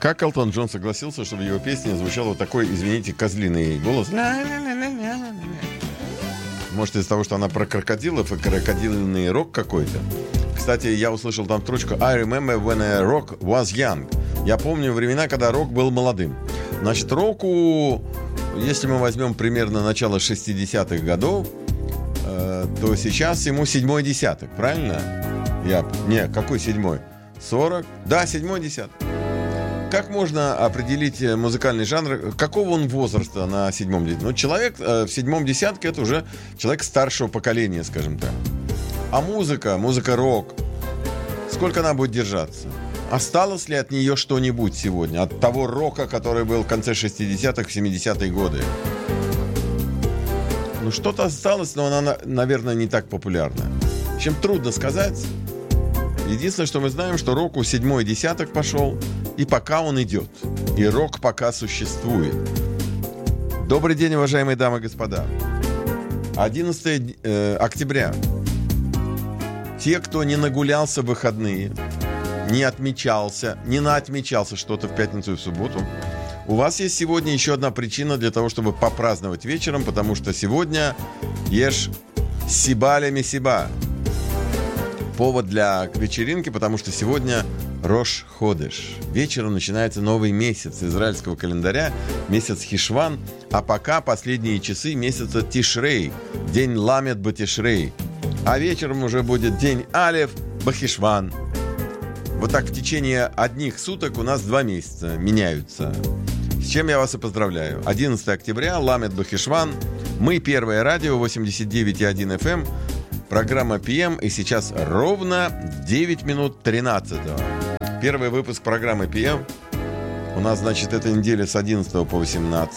Как Элтон Джон согласился, чтобы в его песне звучал вот такой, извините, козлиный голос? Может, из-за того, что она про крокодилов и крокодильный рок какой-то. Кстати, я услышал там строчку I remember when rock was young. Я помню времена, когда рок был молодым. Значит, року, если мы возьмем примерно начало 60-х годов, то сейчас ему 7-й десяток, правильно? Какой 7-й? 40? Да, 7-й десяток. Как можно определить музыкальный жанр? Какого он возраста на 7-м десятке? Ну, человек в 7-м десятке — это уже человек старшего поколения, скажем так. А музыка рок, сколько она будет держаться? Осталось ли от нее что-нибудь сегодня? От того рока, который был в конце 60-х, 70-е годы? Ну, что-то осталось, но она, наверное, не так популярна. В общем, трудно сказать. Единственное, что мы знаем, что року 7-й десяток пошел, и пока он идет. И рок пока существует. Добрый день, уважаемые дамы и господа. 11 октября. Те, кто не нагулялся в выходные, не наотмечался что-то в пятницу и в субботу, у вас есть сегодня еще одна причина для того, чтобы попраздновать вечером, потому что сегодня ешь сиба месиба. Повод для вечеринки, потому что сегодня Рош Ходеш. Вечером начинается новый месяц израильского календаря, месяц Хишван, а пока последние часы месяца Тишрей, день Ламед Батишрей. А вечером уже будет день Алеф Бахишван. Вот так в течение одних суток у нас 2 месяца меняются. С чем я вас и поздравляю. 11 октября, Ламед Бахишван. Мы Первое радио, 89,1 FM. Программа PM, и сейчас ровно 9 минут 13-го. Первый выпуск программы PM. У нас, значит, эта неделя с 11 по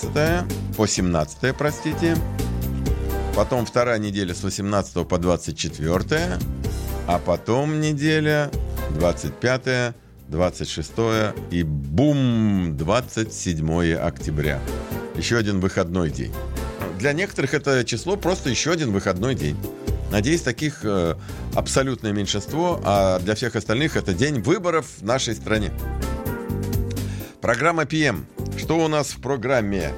17, простите. Потом вторая неделя с 18 по 24. А потом неделя 25, 26 и бум, 27 октября. Еще один выходной день. Для некоторых это число просто еще один выходной день. Надеюсь, таких абсолютное меньшинство, а для всех остальных это день выборов в нашей стране. Программа PM. Что у нас в программе?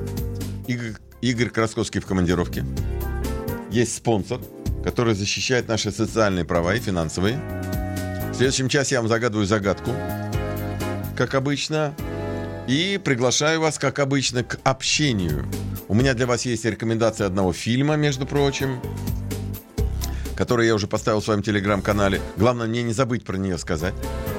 Игорь Красковский в командировке. Есть спонсор, который защищает наши социальные права и финансовые. В следующем часе я вам загадываю загадку, как обычно, и приглашаю вас, как обычно, к общению. У меня для вас есть рекомендация одного фильма, между прочим, который я уже поставил в своем телеграм-канале. Главное, мне не забыть про нее сказать.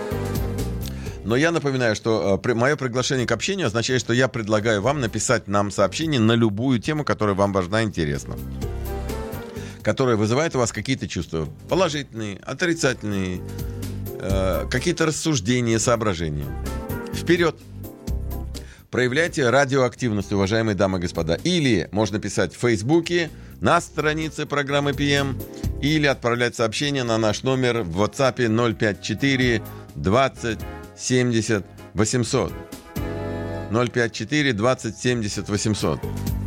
Но я напоминаю, что мое приглашение к общению означает, что я предлагаю вам написать нам сообщение на любую тему, которая вам важна и интересна, которая вызывает у вас какие-то чувства. Положительные, отрицательные, какие-то рассуждения, соображения. Вперед! Проявляйте радиоактивность, уважаемые дамы и господа. Или можно писать в Фейсбуке, на странице программы PM, или отправлять сообщение на наш номер в WhatsApp 054 20 70 800. 054 20 70 800.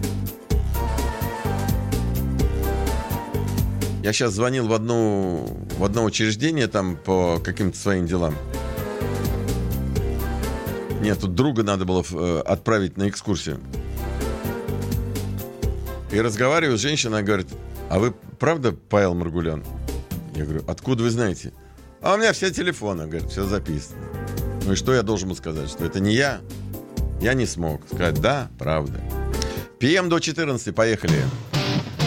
Я сейчас звонил в одно учреждение там по каким-то своим делам. Нет, тут друга надо было отправить на экскурсию. И разговариваю с женщиной, она говорит: а вы правда Павел Маргулян? Я говорю: откуда вы знаете? А у меня все телефоны, говорит, все записано. Ну и что я должен сказать? Что это не я? Я не смог сказать: да, правда. PM до 14, поехали.